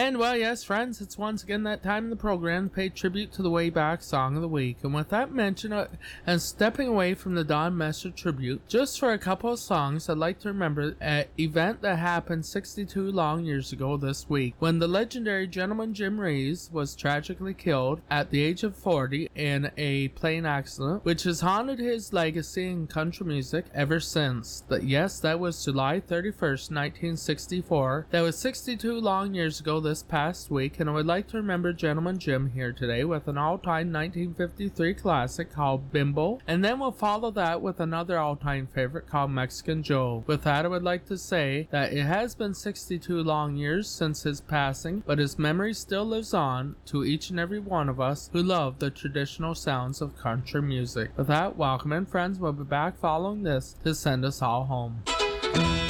And well, yes, friends, it's once again that time in the program to pay tribute to the way back song of the week. And with that mention, and stepping away from the Don Messer tribute, just for a couple of songs, I'd like to remember an event that happened 62 long years ago this week, when the legendary Gentleman Jim Reeves was tragically killed at the age of 40 in a plane accident, which has haunted his legacy in country music ever since. Yes, that was July 31st, 1964. That was 62 long years ago this past week, and I would like to remember Gentleman Jim here today with an all-time 1953 classic called Bimbo, and then we'll follow that with another all-time favorite called Mexican Joe. With that, I would like to say that it has been 62 long years since his passing, but his memory still lives on to each and every one of us who love the traditional sounds of country music. With that, welcome in, friends. We'll be back following this to send us all home.